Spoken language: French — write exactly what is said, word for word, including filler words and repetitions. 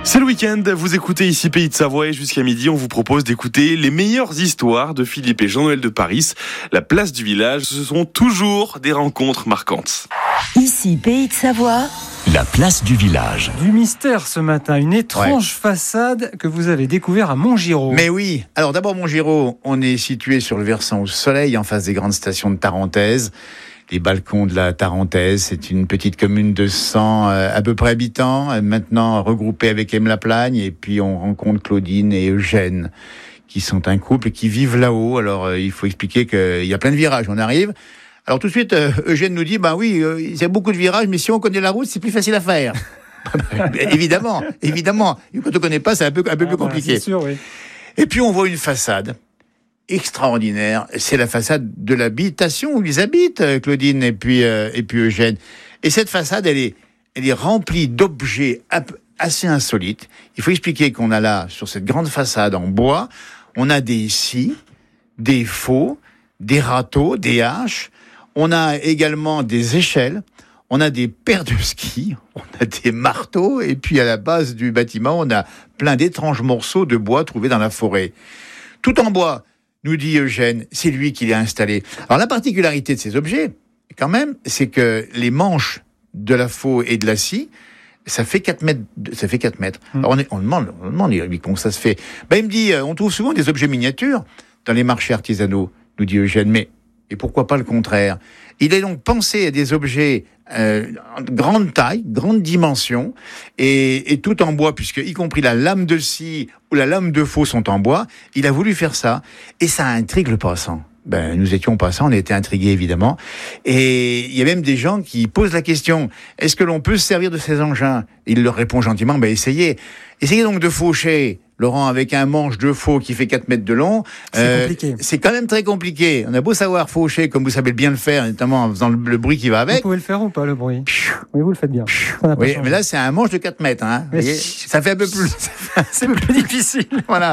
C'est le week-end, vous écoutez ici Pays de Savoie et jusqu'à midi, on vous propose d'écouter les meilleures histoires de Philippe et Jean-Noël de Paris. La place du village, ce sont toujours des rencontres marquantes. Ici Pays de Savoie. La place du village. Du mystère ce matin, une étrange ouais. façade que vous avez découvert à Montgiraud. Mais oui, alors d'abord Montgiraud, on est situé sur le versant au soleil en face des grandes stations de Tarentaise. Les balcons de la Tarentaise, c'est une petite commune de cent euh, à peu près habitants, euh, maintenant regroupée avec Aime-la-Plagne, et puis on rencontre Claudine et Eugène, qui sont un couple qui vivent là-haut. Alors euh, il faut expliquer qu'il y a plein de virages, on arrive. Alors tout de suite, euh, Eugène nous dit, bah oui, euh, il y a beaucoup de virages, mais si on connaît la route, c'est plus facile à faire. évidemment, évidemment. Et quand on ne connaît pas, c'est un peu, un peu ah, plus compliqué. Bah, c'est sûr, oui. Et puis on voit une façade extraordinaire, c'est la façade de l'habitation où ils habitent, Claudine et puis euh, et puis Eugène. Et cette façade, elle est elle est remplie d'objets assez insolites. Il faut expliquer qu'on a là, sur cette grande façade en bois, on a des scies, des faux, des râteaux, des haches. On a également des échelles. On a des paires de skis, on a des marteaux, et puis à la base du bâtiment, on a plein d'étranges morceaux de bois trouvés dans la forêt. Tout en bois, nous dit Eugène, c'est lui qui l'a installé. Alors la particularité de ces objets, quand même, c'est que les manches de la faux et de la scie, ça fait quatre mètres. Ça fait quatre mètres. Mmh. Alors on, est, on demande, on demande comment ça se fait. Ben il me dit, on trouve souvent des objets miniatures dans les marchés artisanaux, nous dit Eugène, mais et pourquoi pas le contraire? Il est donc pensé à des objets euh, de grande taille, grande dimension, et, et tout en bois, puisque y compris la lame de scie ou la lame de faux sont en bois. Il a voulu faire ça, et ça intrigue le passant. Ben, nous étions passants, on était intrigués évidemment, et il y a même des gens qui posent la question, est-ce que l'on peut se servir de ces engins? Il leur répond gentiment, ben essayez. Essayez donc de faucher, Laurent, avec un manche de faux qui fait quatre mètres de long. C'est euh, compliqué. C'est quand même très compliqué. On a beau savoir faucher, comme vous savez bien le faire, notamment en faisant le, le bruit qui va avec. Vous pouvez le faire ou pas, le bruit? Oui, vous le faites bien. Oui, mais là, c'est un manche de quatre mètres. Hein. Mais ça fait un peu plus... c'est un peu plus difficile. Voilà.